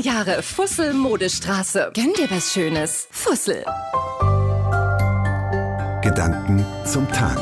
Jahre Fussel Modestraße. Gönn dir was Schönes. Fussel. Gedanken zum Tag.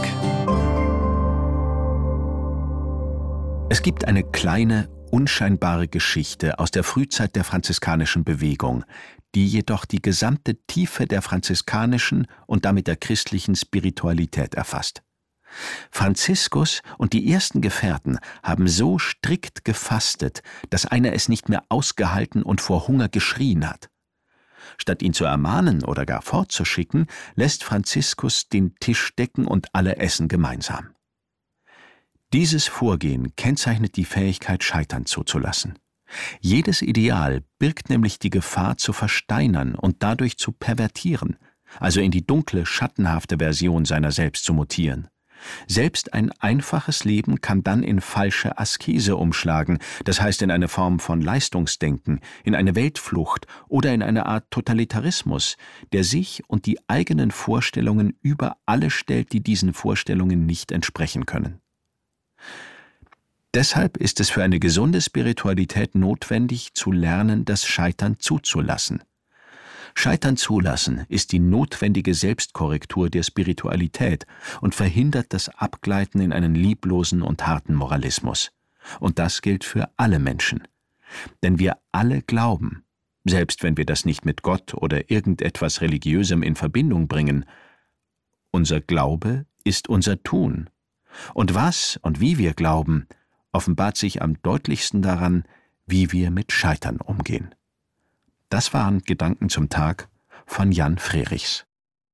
Es gibt eine kleine, unscheinbare Geschichte aus der Frühzeit der franziskanischen Bewegung, die jedoch die gesamte Tiefe der franziskanischen und damit der christlichen Spiritualität erfasst. Franziskus und die ersten Gefährten haben so strikt gefastet, dass einer es nicht mehr ausgehalten und vor Hunger geschrien hat. Statt ihn zu ermahnen oder gar fortzuschicken, lässt Franziskus den Tisch decken und alle essen gemeinsam. Dieses Vorgehen kennzeichnet die Fähigkeit, Scheitern zuzulassen. Jedes Ideal birgt nämlich die Gefahr, zu versteinern und dadurch zu pervertieren, also in die dunkle, schattenhafte Version seiner selbst zu mutieren. Selbst ein einfaches Leben kann dann in falsche Askese umschlagen, das heißt in eine Form von Leistungsdenken, in eine Weltflucht oder in eine Art Totalitarismus, der sich und die eigenen Vorstellungen über alle stellt, die diesen Vorstellungen nicht entsprechen können. Deshalb ist es für eine gesunde Spiritualität notwendig, zu lernen, das Scheitern zuzulassen. Scheitern zulassen ist die notwendige Selbstkorrektur der Spiritualität und verhindert das Abgleiten in einen lieblosen und harten Moralismus. Und das gilt für alle Menschen. Denn wir alle glauben, selbst wenn wir das nicht mit Gott oder irgendetwas Religiösem in Verbindung bringen. Unser Glaube ist unser Tun. Und was und wie wir glauben, offenbart sich am deutlichsten daran, wie wir mit Scheitern umgehen. Das waren Gedanken zum Tag von Jan Frerichs.